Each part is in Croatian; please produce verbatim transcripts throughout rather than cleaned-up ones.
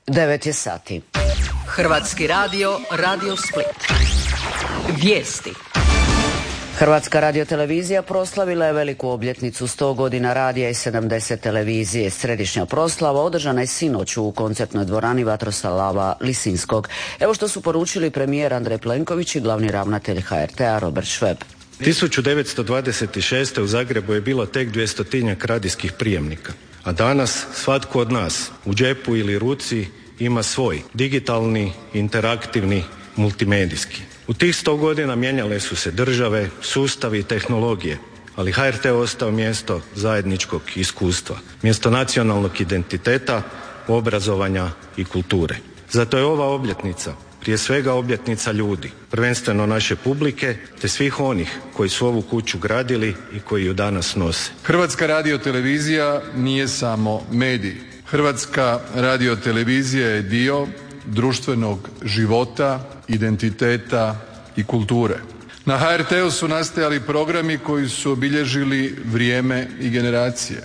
devet je sati. Hrvatski radio, Radio Split. Vijesti. Hrvatska radiotelevizija proslavila je veliku obljetnicu sto godina radija i sedamdeset televizije. Središnja proslava održana je sinoć u koncertnoj dvorani Vatroslava Lisinskog. Evo što su poručili premijer Andrej Plenković i glavni ravnatelj H R T-a Robert Šveb. tisuću devetsto dvadeset šeste. u Zagrebu je bilo tek dvjestotinjak radijskih prijemnika, a danas svatko od nas u džepu ili ruci ima svoj digitalni, interaktivni, multimedijski. U tih sto godina mijenjale su se države, sustavi i tehnologije, ali H R T ostao mjesto zajedničkog iskustva, mjesto nacionalnog identiteta, obrazovanja i kulture. Zato je ova obljetnica prije svega obljetnica ljudi, prvenstveno naše publike, te svih onih koji su ovu kuću gradili i koji ju danas nose. Hrvatska radiotelevizija nije samo medij. Hrvatska radiotelevizija je dio društvenog života, identiteta i kulture. Na H R T-u su nastajali programi koji su obilježili vrijeme i generacije.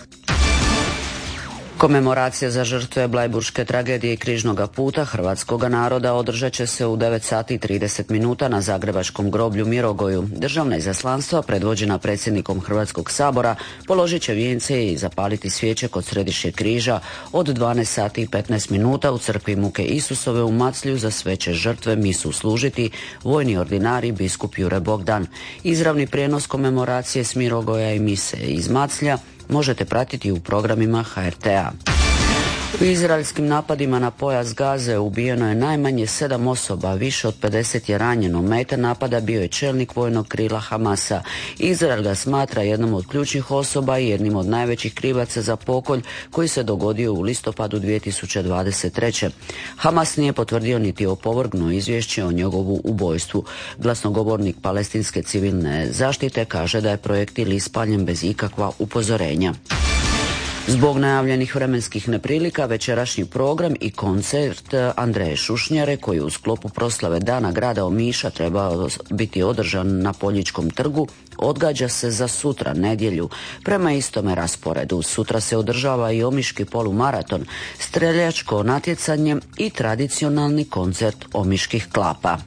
Komemoracija za žrtve Blajburške tragedije i križnoga puta hrvatskoga naroda održat će se u devet sati i trideset minuta na zagrebačkom groblju Mirogoju. Državna izaslanstva predvođena predsjednikom Hrvatskog sabora položit će vijence i zapaliti svijeće kod središnjeg križa od dvanaest sati i petnaest minuta u crkvi Muke Isusove u Maclju. Za sve će žrtve misu služiti vojni ordinari biskup Jure Bogdan. Izravni prijenos komemoracije s Mirogoja i mise iz Maclja možete pratiti u programima H R T-a. U izraelskim napadima na pojas Gaze ubijeno je najmanje sedam osoba, više od pedeset je ranjeno. Meta napada bio je čelnik vojnog krila Hamasa. Izrael ga smatra jednom od ključnih osoba i jednim od najvećih krivaca za pokolj koji se dogodio u listopadu dvije tisuće dvadeset treće. Hamas nije potvrdio niti opovrgnuo izvješće o njegovu ubojstvu. Glasnogovornik palestinske civilne zaštite kaže da je projektil ispaljen bez ikakva upozorenja. Zbog najavljenih vremenskih neprilika večerašnji program i koncert Andreje Šušnjare koji u sklopu proslave Dana grada Omiša trebao biti održan na Poljičkom trgu odgađa se za sutra, nedjelju. Prema istome rasporedu sutra se održava i Omiški polumaraton, streljačko natjecanje i tradicionalni koncert omiških klapa.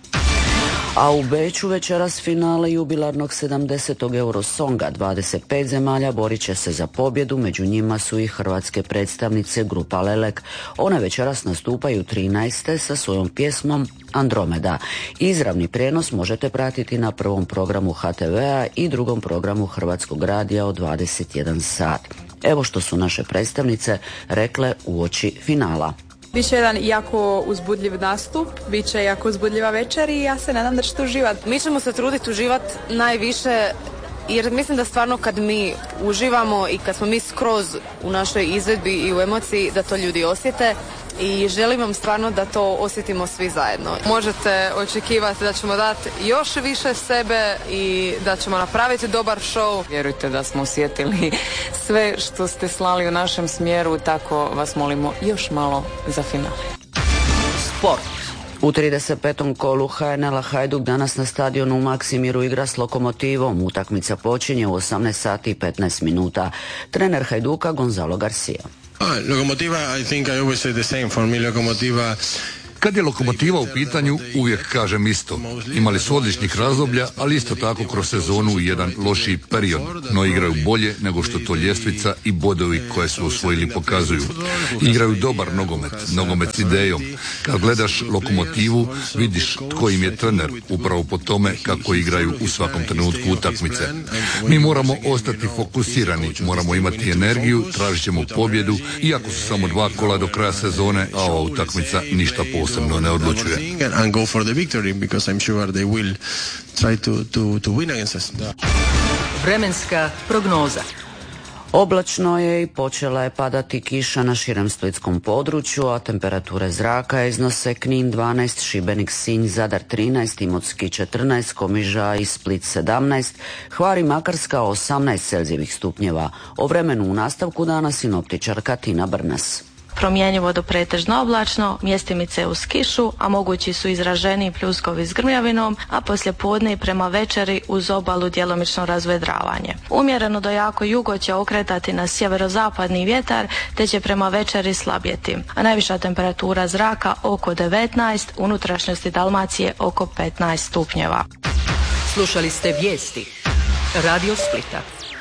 A u Beču večeras finale jubilarnog sedamdesetog Eurosonga. dvadeset pet zemalja borit će se za pobjedu, među njima su i hrvatske predstavnice grupa Lelek. One večeras nastupaju trinaeste sa svojom pjesmom Andromeda. Izravni prijenos možete pratiti na prvom programu H T V-a i drugom programu Hrvatskog radija od dvadeset jedan sat. Evo što su naše predstavnice rekle uoči finala. Biće jedan jako uzbudljiv nastup, bit će jako uzbudljiva večer i ja se nadam da ćete uživati. Mi ćemo se truditi uživati najviše jer mislim da stvarno kad mi uživamo i kad smo mi skroz u našoj izvedbi i u emociji da to ljudi osjete i želim vam stvarno da to osjetimo svi zajedno. Možete očekivati da ćemo dati još više sebe i da ćemo napraviti dobar show. Vjerujte da smo osjetili sve što ste slali u našem smjeru, tako vas molimo još malo za finale. Sport. U trideset petom kolu H N L-a Hajduk danas na stadionu u Maksimiru igra s Lokomotivom. Utakmica počinje u osamnaest sati i petnaest minuta. Trener Hajduka Gonzalo Garcia. Ah, Lokomotiva, I think I always say the same. For me, Lokomotiva... Kad je Lokomotiva u pitanju, uvijek kažem isto. Imali su odličnih razdoblja, ali isto tako kroz sezonu jedan lošiji period, no igraju bolje nego što to ljestvica i bodovi koje su osvojili pokazuju. Igraju dobar nogomet, nogomet s idejom. Kad gledaš Lokomotivu, vidiš tko im je trener, upravo po tome kako igraju u svakom trenutku utakmice. Mi moramo ostati fokusirani, moramo imati energiju, tražit ćemo pobjedu, iako su samo dva kola do kraja sezone, a ova utakmica ništa posebno ne odlučuje. Vremenska prognoza. Oblačno je i počela je padati kiša na širem splitskom području, a temperature zraka iznose Knin dvanaest, Šibenik, Sinj, Zadar trinaest, Imotski četrnaest, Komiža i Split sedamnaest, Hvar i Makarska osamnaest celzijevih stupnjeva. O vremenu u nastavku dana sinoptičarka Tina Brnas. promjenjivo do pretežno oblačno, mjestimice uz kišu, a mogući su izraženiji pljuskovi s grmljavinom, a poslije podne i prema večeri uz obalu djelomično razvedravanje. Umjereno do jako jugo će okretati na sjeverozapadni vjetar, te će prema večeri slabjeti, a najviša temperatura zraka oko devetnaest, unutrašnjosti Dalmacije oko petnaest stupnjeva. Slušali ste vijesti Radio Splita.